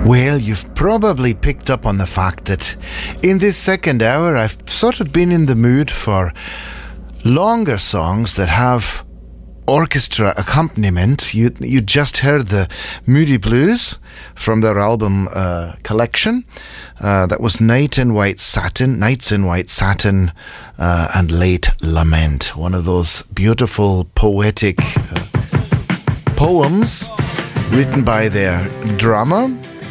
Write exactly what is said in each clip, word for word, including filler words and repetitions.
Well, you've probably picked up on the fact that in this second hour I've sort of been in the mood for longer songs that have orchestra accompaniment. You you just heard the Moody Blues from their album uh, Collection. Uh, that was Night in White Satin, Nights in White Satin, uh, and Late Lament. One of those beautiful poetic uh, poems written by their drummer.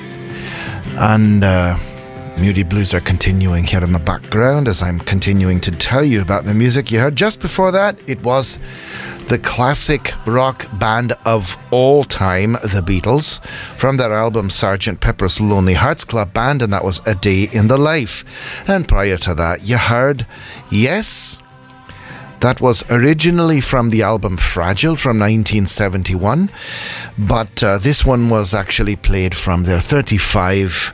And uh, Moody Blues are continuing here in the background as I'm continuing to tell you about the music you heard. Just before that, it was the classic rock band of all time, the Beatles, from their album Sergeant Pepper's Lonely Hearts Club Band, and that was A Day in the Life. And prior to that, you heard Yes. That was originally from the album Fragile from nineteen seventy-one, but uh, this one was actually played from their thirty-fifth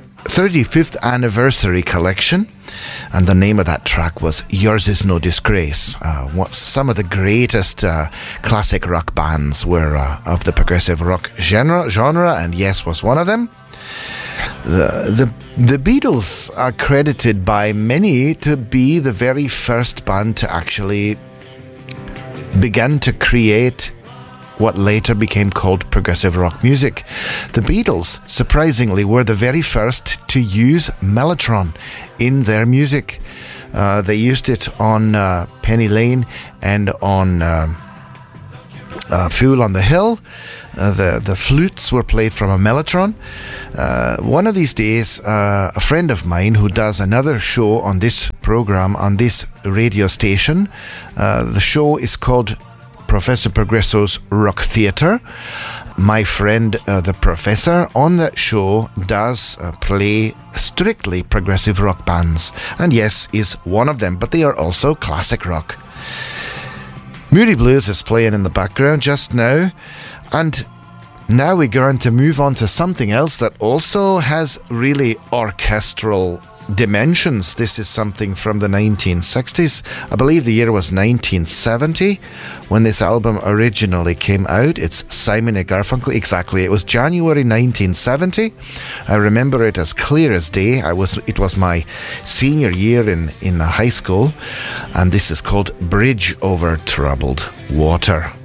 anniversary collection, and the name of that track was Yours Is No Disgrace. Uh, what some of the greatest uh, classic rock bands were uh, of the progressive rock genre, genre, and Yes was one of them. The, the the Beatles are credited by many to be the very first band to actually begin to create what later became called progressive rock music. The Beatles, surprisingly, were the very first to use mellotron in their music. Uh, they used it on uh, Penny Lane and on uh, uh, Fool on the Hill. Uh, the, the flutes were played from a mellotron. Uh, one of these days, uh, a friend of mine who does another show on this program, on this radio station, uh, the show is called Professor Progresso's Rock Theatre. My friend, uh, the professor, on that show does uh, play strictly progressive rock bands. And Yes is one of them, but they are also classic rock. Moody Blues is playing in the background just now. And now we're going to move on to something else that also has really orchestral dimensions. This is something from the nineteen sixties. I believe the year was nineteen seventy when this album originally came out. It's Simon and Garfunkel. Exactly. It was January nineteen seventy. I remember it as clear as day. I was. It was my senior year in, in high school. And this is called Bridge Over Troubled Water.